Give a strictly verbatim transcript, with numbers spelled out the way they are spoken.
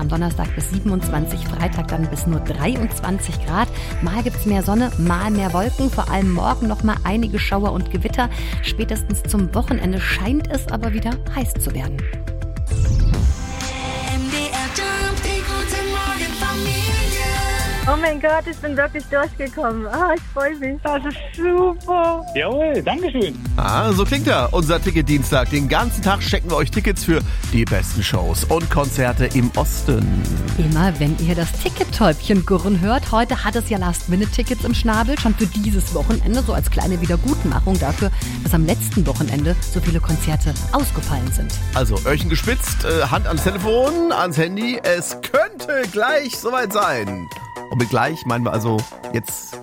am Donnerstag bis siebenundzwanzig, Freitag dann bis nur dreiundzwanzig Grad. Mal gibt's mehr Sonne, mal mehr Wolken, vor allem morgen noch mal einige Schauer und Gewitter. Spätestens zum Wochenende scheint es aber wieder heiß zu werden. Oh mein Gott, ich bin wirklich durchgekommen. Oh, ich freue mich. Das ist super. Jawohl, dankeschön. Ah, so klingt er. Unser Ticketdienstag. Den ganzen Tag checken wir euch Tickets für die besten Shows und Konzerte im Osten. Immer wenn ihr das Ticket-Täubchen gurren hört, heute hat es ja Last-Minute-Tickets im Schnabel, schon für dieses Wochenende, so als kleine Wiedergutmachung dafür, dass am letzten Wochenende so viele Konzerte ausgefallen sind. Also, Öhrchen gespitzt, äh, Hand ans Telefon, ans Handy. Es könnte gleich soweit sein. Und mit gleich meinen wir also jetzt